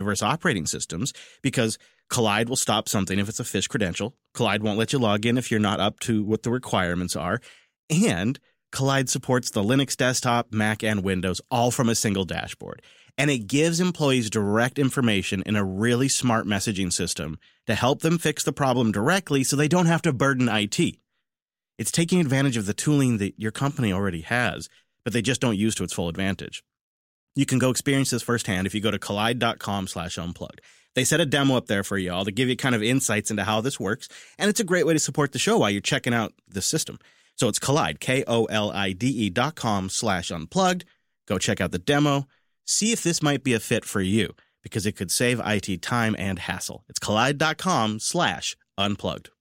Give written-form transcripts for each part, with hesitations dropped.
universe operating systems, because Collide will stop something if it's a phish credential. Collide won't let you log in if you're not up to what the requirements are. And Collide supports the Linux desktop, Mac, and Windows, all from a single dashboard. And it gives employees direct information in a really smart messaging system to help them fix the problem directly so they don't have to burden IT. It's taking advantage of the tooling that your company already has, but they just don't use to its full advantage. You can go experience this firsthand if you go to collide.com/unplugged. They set a demo up there for you all to give you kind of insights into how this works, and it's a great way to support the show while you're checking out the system. So it's Collide, KOLIDE.com/unplugged. Go check out the demo. See if this might be a fit for you, because it could save IT time and hassle. It's collide.com/unplugged.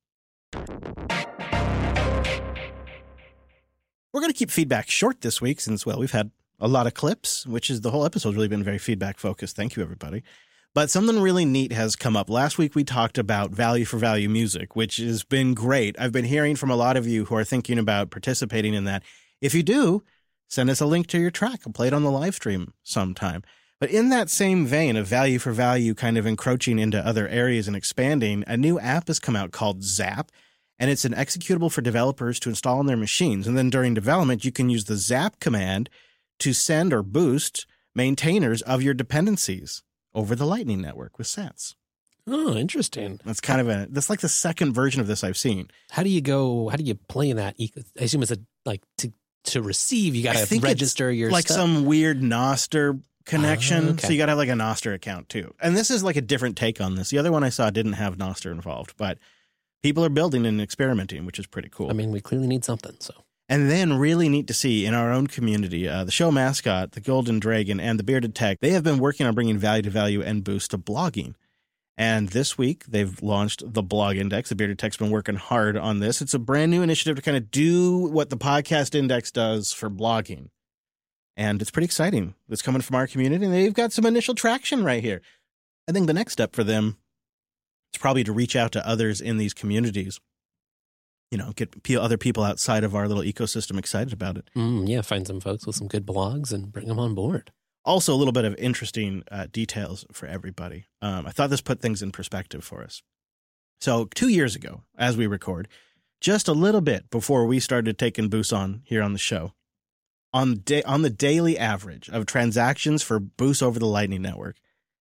We're going to keep feedback short this week since, well, we've had a lot of clips, which is the whole episode's really been very feedback focused. Thank you, everybody. But something really neat has come up. Last week, we talked about value for value music, which has been great. I've been hearing from a lot of you who are thinking about participating in that. If you do, send us a link to your track. I'll play it on the live stream sometime. But in that same vein of value for value kind of encroaching into other areas and expanding, a new app has come out called Zap, and it's an executable for developers to install on their machines. And then during development, you can use the Zap command to send or boost maintainers of your dependencies over the Lightning Network with Sats. Oh, interesting. That's like the second version of this I've seen. How do you play in that? I assume it's to receive, you got to register your like stuff. Some weird Nostr connection. Okay. So you got to have like a Nostr account too. And this is like a different take on this. The other one I saw didn't have Nostr involved, but people are building and experimenting, which is pretty cool. I mean, we clearly need something, so. And then really neat to see in our own community, the show mascot, the Golden Dragon, and the Bearded Tech, they have been working on bringing value to value and boost to blogging. And this week, they've launched the Blog Index. The Bearded Tech's been working hard on this. It's a brand new initiative to kind of do what the Podcast Index does for blogging. And it's pretty exciting. It's coming from our community, and they've got some initial traction right here. I think the next step for them is probably to reach out to others in these communities. Get other people outside of our little ecosystem excited about it. Yeah, find some folks with some good blogs and bring them on board. Also, a little bit of interesting details for everybody. I thought this put things in perspective for us. So 2 years ago, as we record, just a little bit before we started taking Boost on here on the show, on the daily average of transactions for Boost over the Lightning Network,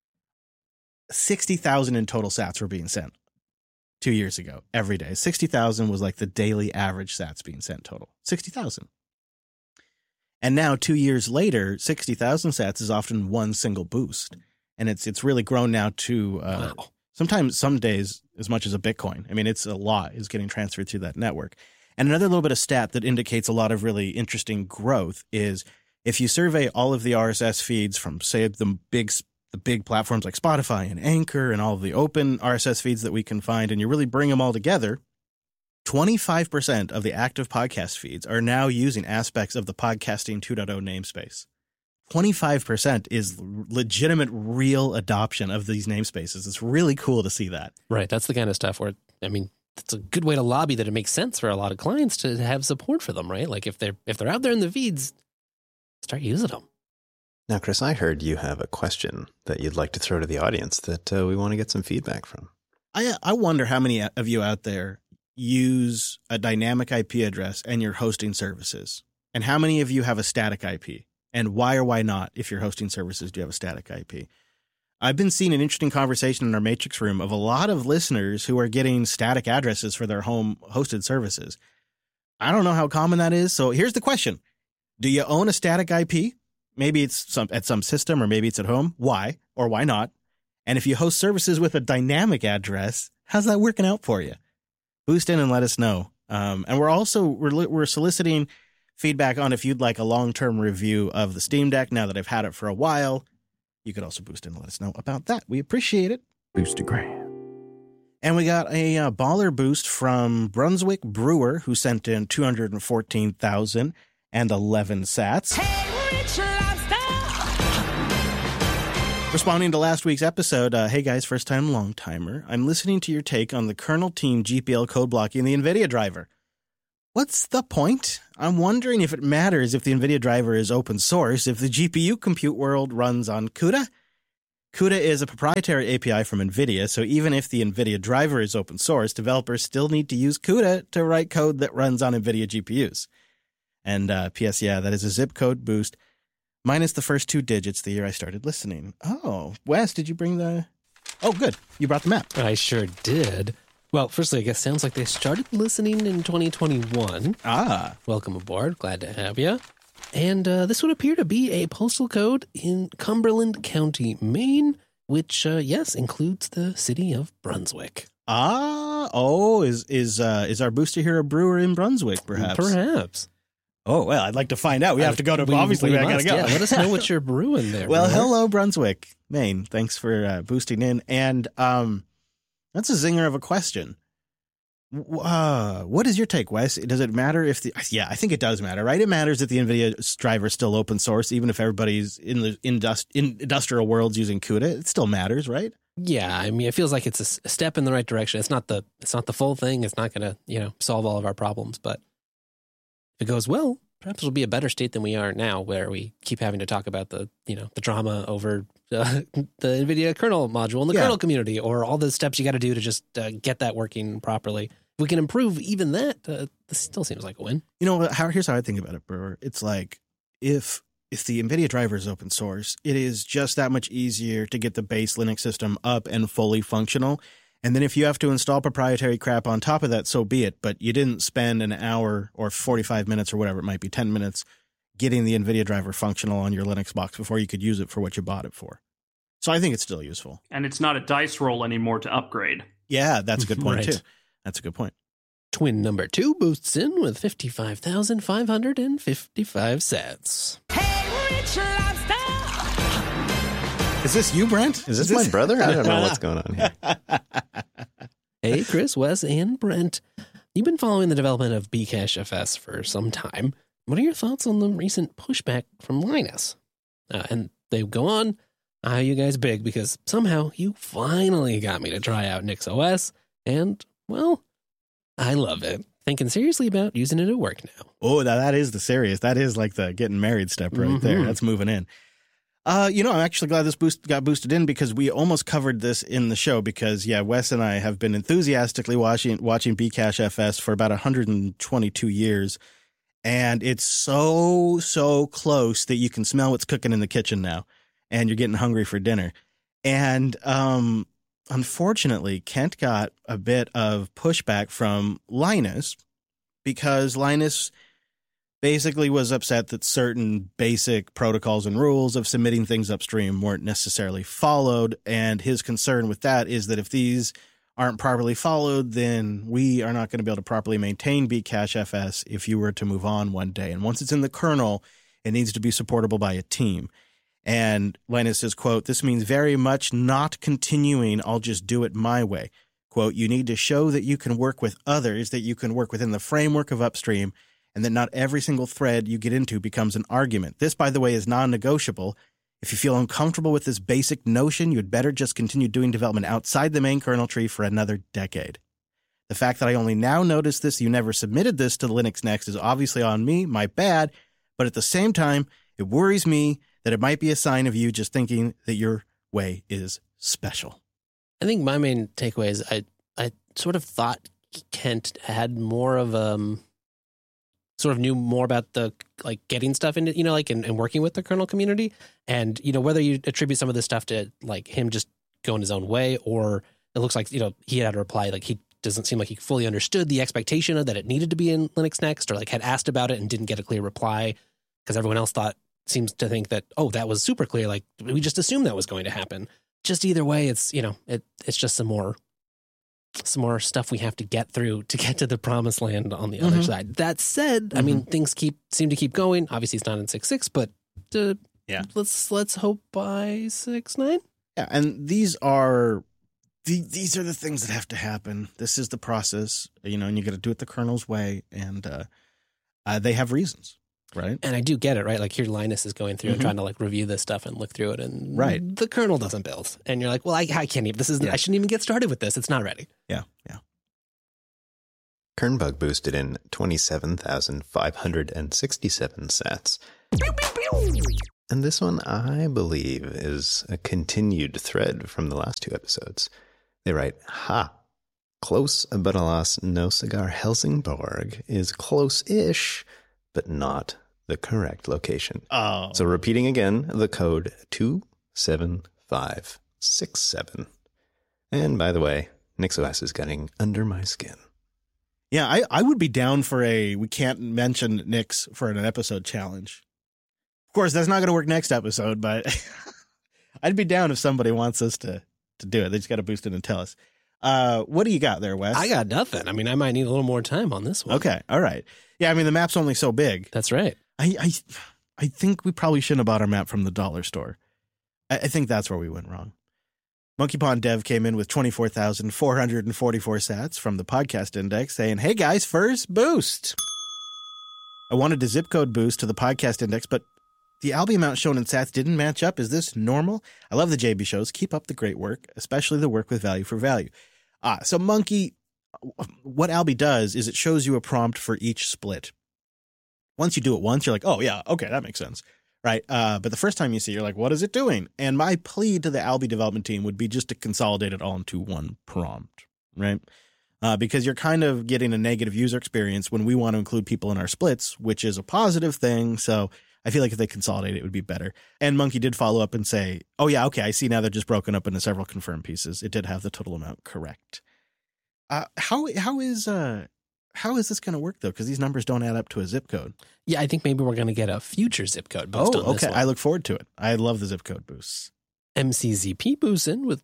60,000 in total sats were being sent. 2 years ago, every day. 60,000 was like the daily average sats being sent total. 60,000. And now 2 years later, 60,000 sats is often one single boost. And it's really grown now to sometimes some days as much as a Bitcoin. I mean, it's a lot is getting transferred through that network. And another little bit of stat that indicates a lot of really interesting growth is if you survey all of the RSS feeds from, say, the big platforms like Spotify and Anchor and all of the open RSS feeds that we can find, and you really bring them all together, 25% of the active podcast feeds are now using aspects of the Podcasting 2.0 namespace. 25% is legitimate, real adoption of these namespaces. It's really cool to see that. Right. That's the kind of stuff where, I mean, it's a good way to lobby that it makes sense for a lot of clients to have support for them, right? Like if they're out there in the feeds, start using them. Now, Chris, I heard you have a question that you'd like to throw to the audience that we want to get some feedback from. I wonder how many of you out there use a dynamic IP address and your hosting services, and how many of you have a static IP, and why or why not, if you're hosting services, do you have a static IP? I've been seeing an interesting conversation in our Matrix room of a lot of listeners who are getting static addresses for their home hosted services. I don't know how common that is. So here's the question. Do you own a static IP? Maybe it's at some system, or maybe it's at home. Why or why not? And if you host services with a dynamic address, how's that working out for you? Boost in and let us know. And we're soliciting feedback on if you'd like a long-term review of the Steam Deck now that I've had it for a while. You could also boost in and let us know about that. We appreciate it. Boostagram. And we got a baller boost from Brunswick Brewer, who sent in 214,011 sats. Hey, Rich Lobster! Responding to last week's episode, hey guys, first time, long timer. I'm listening to your take on the kernel team GPL code blocking the NVIDIA driver. What's the point? I'm wondering if it matters if the NVIDIA driver is open source, if the GPU compute world runs on CUDA. CUDA is a proprietary API from NVIDIA, so even if the NVIDIA driver is open source, developers still need to use CUDA to write code that runs on NVIDIA GPUs. And P.S. Yeah, that is a zip code boost, minus the first 2 digits the year I started listening. Oh, Wes, did you bring the... Oh, good. You brought the map. I sure did. Well, firstly, I guess sounds like they started listening in 2021. Ah. Welcome aboard. Glad to have you. And this would appear to be a postal code in Cumberland County, Maine, which, yes, includes the city of Brunswick. Ah. Oh, is our booster here a brewer in Brunswick, perhaps? Perhaps. Oh, well, I'd like to find out. We have to go to... Obviously, we got to go. Yeah, let us know what you're brewing there. Well, hello, Brunswick, Maine. Thanks for boosting in. And that's a zinger of a question. What is your take, Wes? Does it matter if the... Yeah, I think it does matter, right? It matters that the NVIDIA driver is still open source, even if everybody's in the industrial world's using CUDA. It still matters, right? Yeah, I mean, it feels like it's a step in the right direction. It's not the full thing. It's not going to, solve all of our problems, but if it goes well, perhaps it'll be a better state than we are now, where we keep having to talk about the drama over the NVIDIA kernel module in the kernel community, or all the steps you got to do to just get that working properly. If we can improve even that, this still seems like a win. Here's how I think about it, Brewer. It's like if the NVIDIA driver is open source, it is just that much easier to get the base Linux system up and fully functional. And then if you have to install proprietary crap on top of that, so be it. But you didn't spend an hour or 45 minutes or whatever it might be, 10 minutes, getting the NVIDIA driver functional on your Linux box before you could use it for what you bought it for. So I think it's still useful. And it's not a dice roll anymore to upgrade. Yeah, that's a good point, right. too. That's a good point. Twin number 2 boosts in with 55,555 sats. Hey, rich lobster! Is this you, Brent? Is this my brother? I don't know what's going on here. Hey, Chris, Wes, and Brent. You've been following the development of Bcache FS for some time. What are your thoughts on the recent pushback from Linus? And they go on, you guys big, because somehow you finally got me to try out NixOS, and, well, I love it. Thinking seriously about using it at work now. Oh, that is the serious. That is like the getting married step right there. That's moving in. I'm actually glad this got boosted in, because we almost covered this in the show, because, Wes and I have been enthusiastically watching Bcache FS for about 122 years, and it's so close that you can smell what's cooking in the kitchen now, and you're getting hungry for dinner. And unfortunately, Kent got a bit of pushback from Linus, because Linus basically was upset that certain basic protocols and rules of submitting things upstream weren't necessarily followed. And his concern with that is that if these aren't properly followed, then we are not going to be able to properly maintain Bcache FS if you were to move on one day. And once it's in the kernel, it needs to be supportable by a team. And Linus says, quote, "This means very much not continuing, I'll just do it my way. Quote, you need to show that you can work with others, that you can work within the framework of upstream, and that not every single thread you get into becomes an argument. This, by the way, is non-negotiable. If you feel uncomfortable with this basic notion, you'd better just continue doing development outside the main kernel tree for another decade. The fact that I only now noticed this, you never submitted this to Linux Next, is obviously on me, my bad, but at the same time, it worries me that it might be a sign of you just thinking that your way is special." I think my main takeaway is I sort of thought Kent had more of sort of knew more about the getting stuff into and working with the kernel community, and whether you attribute some of this stuff to him just going his own way, or it looks like he had a reply he doesn't seem like he fully understood the expectation of that it needed to be in Linux Next, or had asked about it and didn't get a clear reply because everyone else seems to think that, oh, that was super clear, we just assumed that was going to happen. Just either way, it's it's just some more stuff we have to get through to get to the promised land on the other side. That said, I mean, things seem to keep going. Obviously, it's not in 6.6, but let's hope by 6.9. Yeah, and these are the things that have to happen. This is the process, and you got to do it the kernel's way, and they have reasons. Right. And I do get it, right? Here Linus is going through and trying to review this stuff and look through it, and the kernel doesn't build. And you're like, well, I can't even, I shouldn't even get started with this. It's not ready. Yeah. Kernbug boosted in 27,567 sats. And this one, I believe, is a continued thread from the last 2 episodes. They write, ha, close but alas no cigar Helsingborg is close-ish, but not the correct location. Oh. So repeating again, the code 27567. And by the way, NixOS is getting under my skin. Yeah, I would be down for we can't mention Nix for an episode challenge. Of course, that's not going to work next episode, but I'd be down if somebody wants us to do it. They just got to boost it and tell us. What do you got there, Wes? I got nothing. I mean, I might need a little more time on this one. Okay, all right. Yeah, I mean, the map's only so big. That's right. I think we probably shouldn't have bought our map from the dollar store. I think that's where we went wrong. Monkey Pond Dev came in with 24,444 sats from the podcast index saying, hey guys, first boost. I wanted a zip code boost to the podcast index, but the Albi amount shown in sats didn't match up. Is this normal? I love the JB shows. Keep up the great work, especially the work with value for value. So Monkey, what Albi does is it shows you a prompt for each split. Once you do it once, you're like, oh yeah, okay, that makes sense. Right. But the first time you see it, you're like, what is it doing? And my plea to the Albi development team would be just to consolidate it all into one prompt, right? Because you're kind of getting a negative user experience when we want to include people in our splits, which is a positive thing. So I feel like if they consolidate it would be better. And Monkey did follow up and say, oh yeah, okay, I see now they're just broken up into several confirmed pieces. It did have the total amount correct. How is this going to work though? Because these numbers don't add up to a zip code. Yeah, I think maybe we're going to get a future zip code boost on this okay. one. I look forward to it. I love the zip code boosts. MCZP boosting with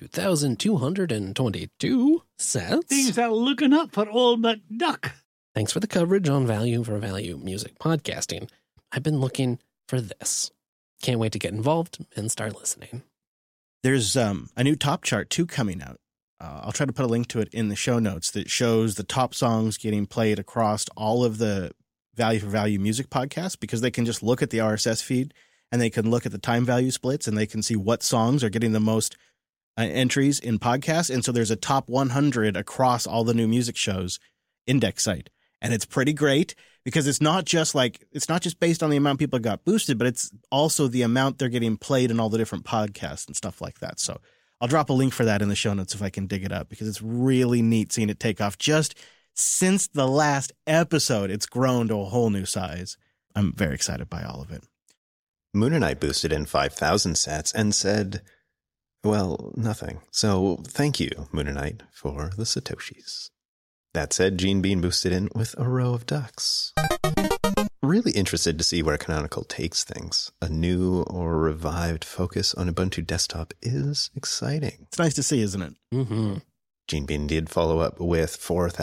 22,222 sats. Things are looking up for old McDuck. Thanks for the coverage on value for value music podcasting. I've been looking for this. Can't wait to get involved and start listening. There's a new top chart too coming out. I'll try to put a link to it in the show notes that shows the top songs getting played across all of the value for value music podcasts, because they can just look at the RSS feed and they can look at the time value splits and they can see what songs are getting the most entries in podcasts. And so there's a top 100 across all the new music shows index site. And it's pretty great because it's not just based on the amount people got boosted, but it's also the amount they're getting played in all the different podcasts and stuff like that. So I'll drop a link for that in the show notes if I can dig it up, because it's really neat seeing it take off. Just since the last episode, it's grown to a whole new size. I'm very excited by all of it. Moon and I boosted in 5,000 sats and said, well, nothing. So thank you, Moon and Knight, for the Satoshis. That said, Gene Bean boosted in with a row of ducks. Really interested to see where Canonical takes things. A new or revived focus on Ubuntu desktop is exciting. It's nice to see, isn't it? Mm-hmm. Gene Bean did follow up with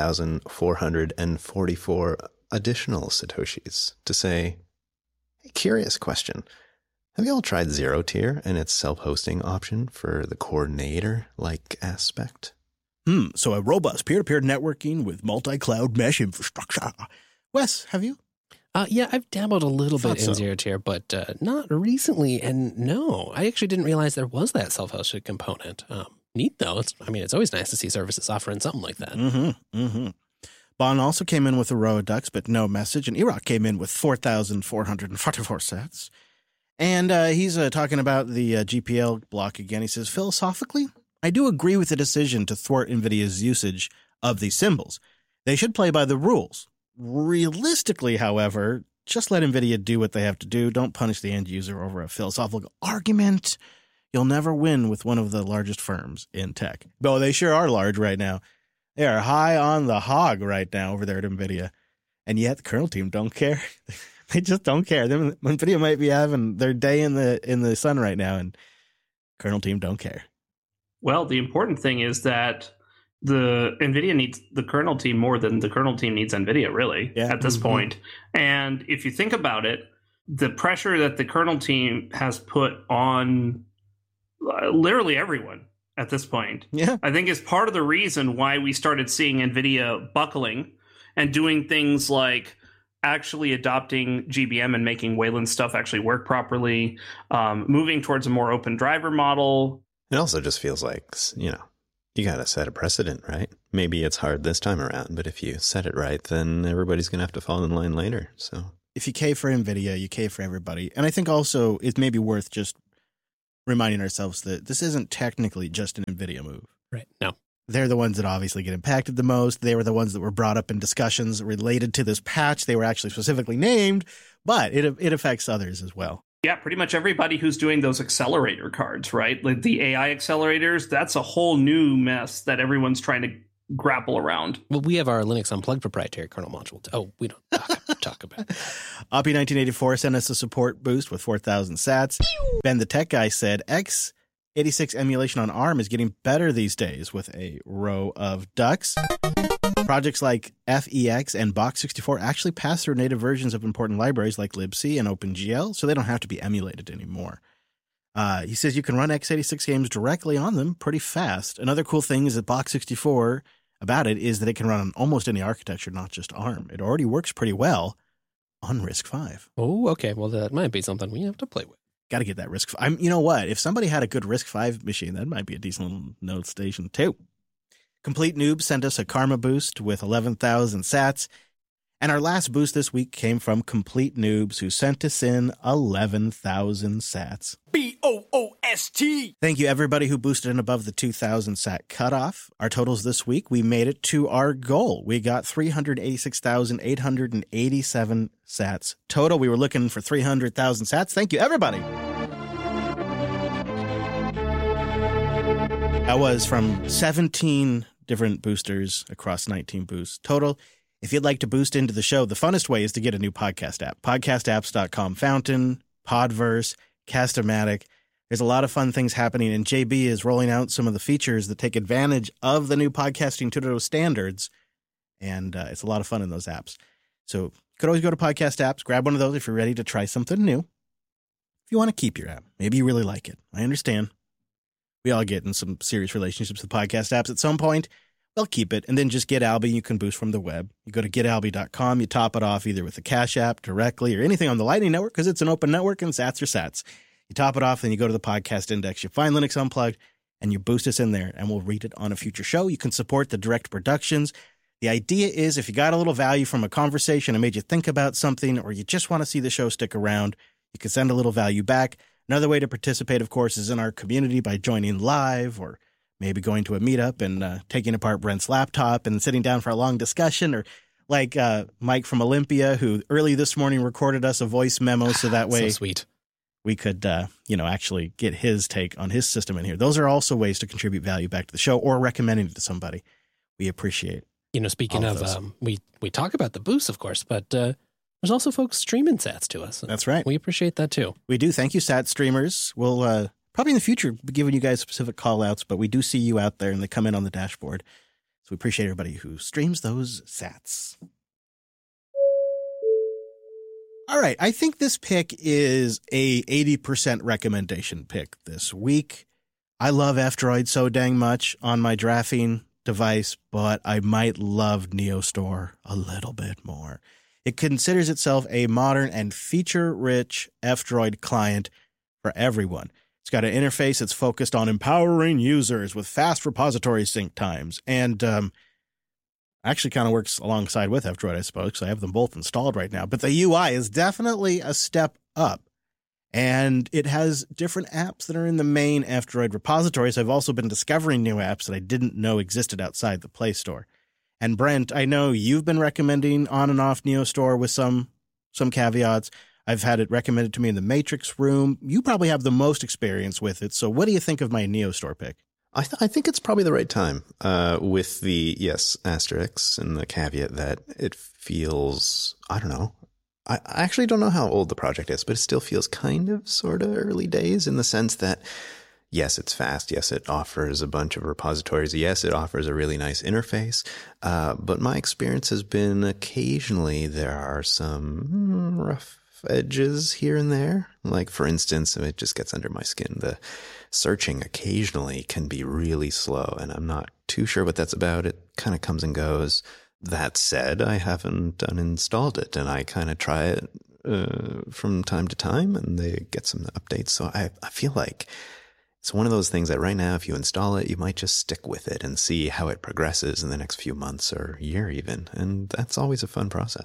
4,444 additional Satoshis to say, hey, curious question. Have you all tried Zero Tier and its self-hosting option for the coordinator-like aspect? So a robust peer-to-peer networking with multi-cloud mesh infrastructure. Wes, have you? Yeah, I've dabbled a little bit Thought so. in Zero Tier, but not recently. And no, I actually didn't realize there was that self-hosted component. Neat, though. It's always nice to see services offering something like that. Mm-hmm. Mm-hmm. Bon also came in with a row of ducks, but no message. And Iraq came in with 4,444 sats. And he's talking about the GPL block again. He says, philosophically, I do agree with the decision to thwart NVIDIA's usage of these symbols. They should play by the rules. Realistically, however, just let NVIDIA do what they have to do. Don't punish the end user over a philosophical argument. You'll never win with one of the largest firms in tech. Though they sure are large right now. They are high on the hog right now over there at NVIDIA. And yet the kernel team don't care. They just don't care. NVIDIA might be having their day in the sun right now, and kernel team don't care. Well, the important thing is that the NVIDIA needs the kernel team more than the kernel team needs NVIDIA, really, at this point. And if you think about it, the pressure that the kernel team has put on literally everyone at this point, I think is part of the reason why we started seeing NVIDIA buckling and doing things like actually adopting GBM and making Wayland stuff actually work properly, moving towards a more open driver model. It also just feels like, you got to set a precedent, right? Maybe it's hard this time around, but if you set it right, then everybody's going to have to fall in line later. So if you cave for NVIDIA, you cave for everybody. And I think also it may be worth just reminding ourselves that this isn't technically just an NVIDIA move. Right. No. They're the ones that obviously get impacted the most. They were the ones that were brought up in discussions related to this patch. They were actually specifically named, but it affects others as well. Yeah, pretty much everybody who's doing those accelerator cards, right? Like the AI accelerators, that's a whole new mess that everyone's trying to grapple around. Well, we have our Linux Unplugged proprietary kernel module. Oh, we don't talk about that. Oppie1984 sent us a support boost with 4,000 sats. Ben the Tech Guy said, x86 emulation on ARM is getting better these days with a row of ducks. Projects like FEX and Box64 actually pass through native versions of important libraries like libc and OpenGL, so they don't have to be emulated anymore. He says you can run x86 games directly on them pretty fast. Another cool thing is that Box64 about it is that it can run on almost any architecture, not just ARM. It already works pretty well on RISC-V. Oh, okay. Well, that might be something we have to play with. Got to get that RISC-V. You know what? If somebody had a good RISC-V machine, that might be a decent little node station too. Complete Noob sent us a Karma boost with 11,000 sats. And our last boost this week came from Complete Noobs, who sent us in 11,000 sats. BOOST! Thank you, everybody who boosted in above the 2,000 sat cutoff. Our totals this week, we made it to our goal. We got 386,887 sats total. We were looking for 300,000 sats. Thank you, everybody. That was from 17 different boosters across 19 boosts total. If you'd like to boost into the show, the funnest way is to get a new podcast app. Podcastapps.com, Fountain, Podverse, Cast-O-Matic. There's a lot of fun things happening, and JB is rolling out some of the features that take advantage of the new Podcasting 2.0 standards, and it's a lot of fun in those apps. So you could always go to Podcast Apps, grab one of those if you're ready to try something new. If you want to keep your app, maybe you really like it. I understand. We all get in some serious relationships with podcast apps at some point. Well, keep it, and then just Get Alby. You can boost from the web. You go to getalby.com. You top it off either with the Cash App directly or anything on the Lightning Network because it's an open network and sats are sats. You top it off, then you go to the podcast index. You find Linux Unplugged, and you boost us in there, and we'll read it on a future show. You can support the direct productions. The idea is if you got a little value from a conversation and made you think about something, or you just want to see the show stick around, you can send a little value back. Another way to participate, of course, is in our community by joining live or maybe going to a meetup and taking apart Brent's laptop and sitting down for a long discussion, or like Mike from Olympia, who early this morning recorded us a voice memo so that way so sweet. We could, actually get his take on his system in here. Those are also ways to contribute value back to the show or recommending it to somebody. We appreciate. Speaking of we talk about the boosts, of course, but there's also folks streaming sats to us. That's right. We appreciate that too. We do. Thank you, sat streamers. We'll probably in the future be giving you guys specific call outs, but we do see you out there and they come in on the dashboard. So we appreciate everybody who streams those sats. All right. I think this pick is a 80% recommendation pick this week. I love F-Droid so dang much on my drafting device, but I might love NeoStore a little bit more. It considers itself a modern and feature-rich F-Droid client for everyone. It's got an interface that's focused on empowering users with fast repository sync times, and actually kind of works alongside with F-Droid, I suppose, because I have them both installed right now. But the UI is definitely a step up, and it has different apps that are in the main F-Droid repositories. I've also been discovering new apps that I didn't know existed outside the Play Store. And Brent, I know you've been recommending on and off NeoStore with some caveats. I've had it recommended to me in the Matrix room. You probably have the most experience with it. So what do you think of my NeoStore pick? I think it's probably the right time with the, yes, asterisks and the caveat that it feels, I don't know. I actually don't know how old the project is, but it still feels kind of sort of early days in the sense that, yes, it's fast. Yes, it offers a bunch of repositories. Yes, it offers a really nice interface. But my experience has been occasionally there are some rough edges here and there. Like, for instance, it just gets under my skin. The searching occasionally can be really slow, and I'm not too sure what that's about. It kind of comes and goes. That said, I haven't uninstalled it, and I kind of try it from time to time, and they get some updates. So I feel like it's one of those things that right now, if you install it, you might just stick with it and see how it progresses in the next few months or year even. And that's always a fun process.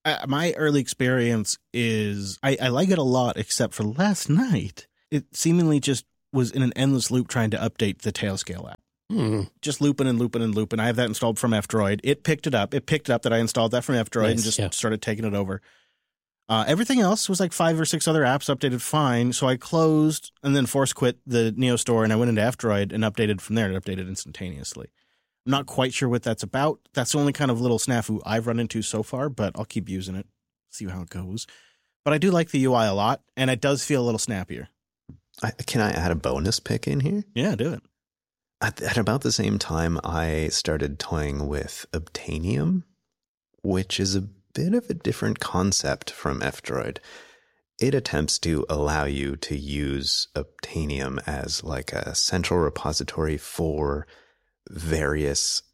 My early experience is I like it a lot, except for last night. It seemingly just was in an endless loop trying to update the Tailscale app. Just looping and looping and looping. I have that installed from F-Droid. It picked it up. It picked up that I installed that from F-Droid and just started taking it over. Everything else was like 5 or 6 other apps updated fine. So I closed and then force quit the Neo Store and I went into F-Droid and updated from there. It updated instantaneously. I'm not quite sure what that's about. That's the only kind of little snafu I've run into so far, but I'll keep using it, see how it goes. But I do like the UI a lot, and it does feel a little snappier. Can I add a bonus pick in here? Yeah, do it. At about the same time, I started toying with Obtainium, which is a bit of a different concept from F-Droid. It attempts to allow you to use Obtainium as like a central repository for various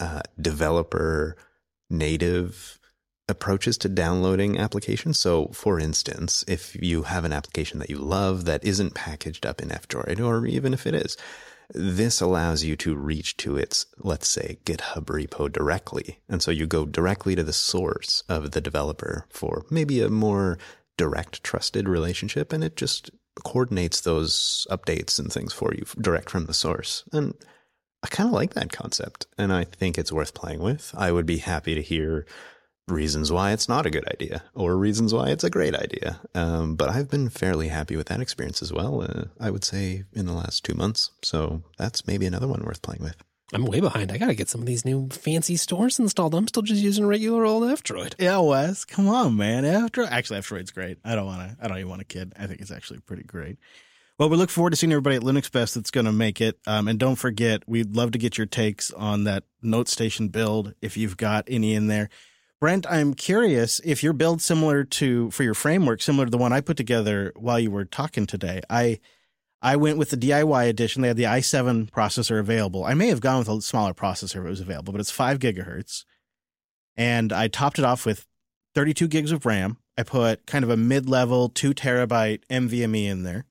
developer native approaches to downloading applications. So, for instance, if you have an application that you love that isn't packaged up in F-Droid, or even if it is, this allows you to reach to its, let's say, GitHub repo directly. And so you go directly to the source of the developer for maybe a more direct, trusted relationship, and it just coordinates those updates and things for you direct from the source. And I kind of like that concept, and I think it's worth playing with. I would be happy to hear reasons why it's not a good idea or reasons why it's a great idea. But I've been fairly happy with that experience as well, I would say, in the last 2 months. So that's maybe another one worth playing with. I'm way behind. I got to get some of these new fancy stores installed. I'm still just using regular old F-Droid. Yeah, Wes, come on, man. Actually, F-Droid's great. I don't even want a kid. I think it's actually pretty great. Well, we look forward to seeing everybody at Linux Fest that's going to make it. And don't forget, we'd love to get your takes on that NoteStation build if you've got any in there. Brent, I'm curious if your build for your framework, similar to the one I put together while you were talking today. I went with the DIY edition. They had the i7 processor available. I may have gone with a smaller processor if it was available, but it's 5 gigahertz. And I topped it off with 32 gigs of RAM. I put kind of a mid-level 2 terabyte NVMe in there.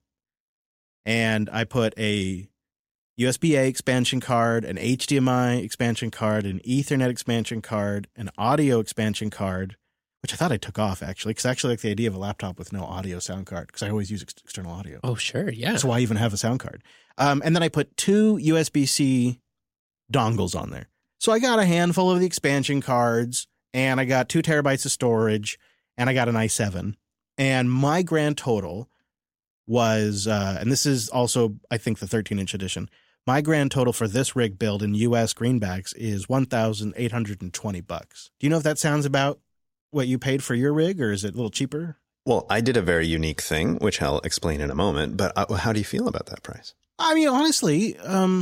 And I put a USB-A expansion card, an HDMI expansion card, an Ethernet expansion card, an audio expansion card, which I thought I took off, actually, because I actually like the idea of a laptop with no audio sound card, because I always use external audio. Oh, sure, yeah. So why even have a sound card? And then I put 2 USB-C dongles on there. So I got a handful of the expansion cards, and I got 2 terabytes of storage, and I got an i7. And my grand total was, and this is also, I think, the 13-inch edition. My grand total for this rig build in U.S. greenbacks is $1,820. Do you know if that sounds about what you paid for your rig, or is it a little cheaper? Well, I did a very unique thing, which I'll explain in a moment. But how do you feel about that price? I mean, honestly,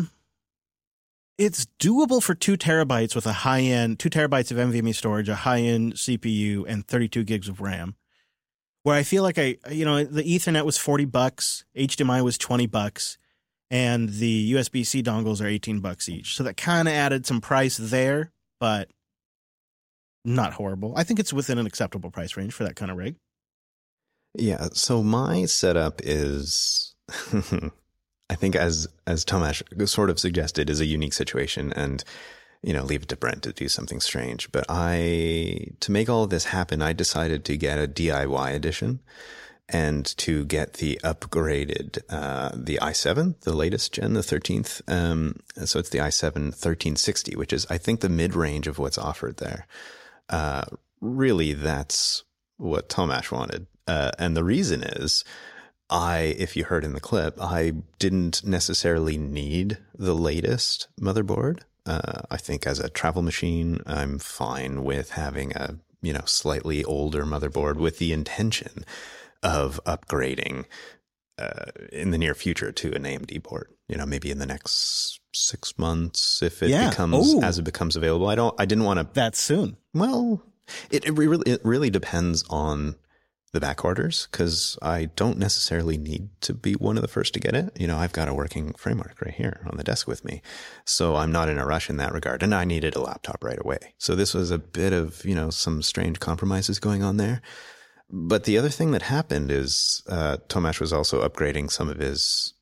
it's doable for 2 terabytes with a high-end, 2 terabytes of NVMe storage, a high-end CPU, and 32 gigs of RAM. Where I feel like the Ethernet was $40, HDMI was $20, and the USB-C dongles are $18 each. So that kind of added some price there, but not horrible. I think it's within an acceptable price range for that kind of rig. Yeah. So my setup is, I think, as Tomasz sort of suggested, is a unique situation, and leave it to Brent to do something strange. But to make all of this happen, I decided to get a DIY edition and to get the upgraded, the i7, the latest gen, the 13th. So it's the i7 1360, which is, I think, the mid-range of what's offered there. Really, that's what Tomasz wanted. And the reason is, if you heard in the clip, I didn't necessarily need the latest motherboard. I think as a travel machine, I'm fine with having a, slightly older motherboard with the intention of upgrading in the near future to an AMD board, maybe in the next 6 months if it becomes available. I didn't want to. That soon. Well, it really depends on the back orders, because I don't necessarily need to be one of the first to get it. I've got a working framework right here on the desk with me. So I'm not in a rush in that regard. And I needed a laptop right away. So this was a bit of, some strange compromises going on there. But the other thing that happened is Tomasz was also upgrading some of his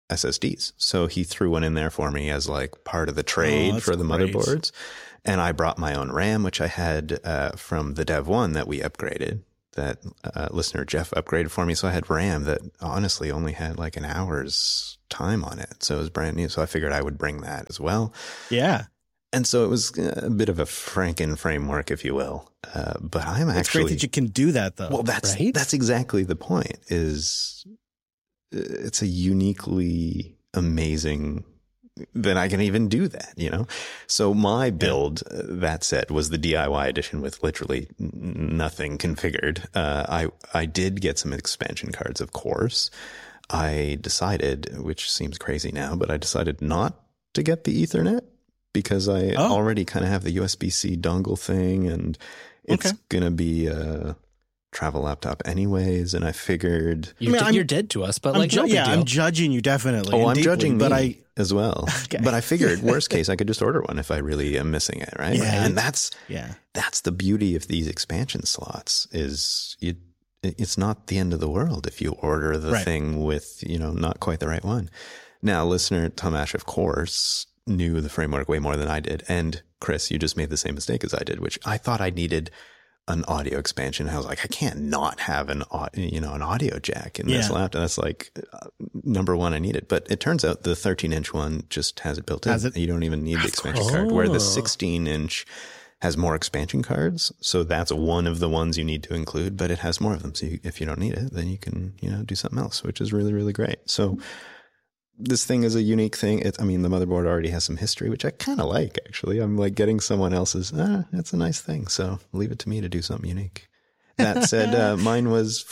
SSDs. So he threw one in there for me as like part of the trade for the motherboards. And I brought my own RAM, which I had from the Dev 1 that we upgraded, that listener Jeff upgraded for me. So I had RAM that honestly only had like an hour's time on it. So it was brand new. So I figured I would bring that as well. Yeah. And so it was a bit of a Franken framework, if you will. But I'm actually... It's great that you can do that, though. Well, that's exactly the point, is it's a uniquely amazing that I can even do that, you know? So my build, that said, was the DIY edition with literally nothing configured. I did get some expansion cards, of course. I decided, which seems crazy now, but I decided not to get the Ethernet because I already kind of have the USB-C dongle thing, and it's going to be a travel laptop anyways. And I figured... You're dead to us, but like, no big deal. I'm judging you definitely. Oh, I'm judging but me as well. Okay. But I figured, worst case, I could just order one if I really am missing it, right? Yeah. And that's the beauty of these expansion slots, is it's not the end of the world if you order the thing with, not quite the right one. Now, listener Tomash, of course, knew the framework way more than I did. And Chris, you just made the same mistake as I did, which I thought I needed an audio expansion. I was like, I can't not have an audio jack in this laptop. That's like number one I needed. But it turns out the 13-inch one just has it built in. You don't even need the expansion card. Where the 16-inch has more expansion cards. So that's one of the ones you need to include, but it has more of them. So if you don't need it, then you can, do something else, which is really, really great. So this thing is a unique thing. The motherboard already has some history, which I kind of like, actually. I'm like getting someone else's, that's a nice thing. So leave it to me to do something unique. That said, mine was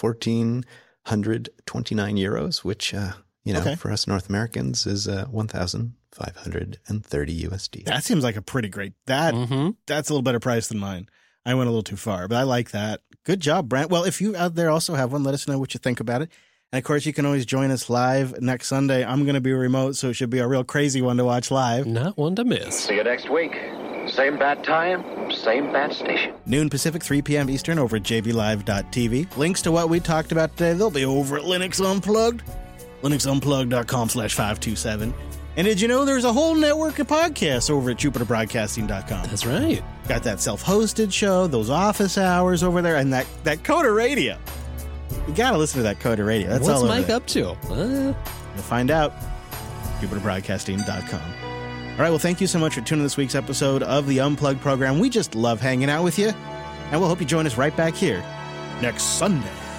1,429 euros, which, for us North Americans is 1,530 USD. That seems like a pretty great, that's a little better price than mine. I went a little too far, but I like that. Good job, Brent. Well, if you out there also have one, let us know what you think about it. And of course, you can always join us live next Sunday. I'm going to be remote, so it should be a real crazy one to watch live. Not one to miss. See you next week. Same bat time, same bat station. Noon Pacific, 3 p.m. Eastern over at jblive.tv. Links to what we talked about today, they'll be over at Linux Unplugged. linuxunplugged.com/527. And did you know there's a whole network of podcasts over at jupiterbroadcasting.com? That's right. Got that self-hosted show, those office hours over there, and that Coder Radio. You got to listen to that Coder Radio. That's What's all Mike up to? You'll find out. JupiterBroadcasting.com. All right, well, thank you so much for tuning in this week's episode of the Unplugged program. We just love hanging out with you, and we'll hope you join us right back here next Sunday.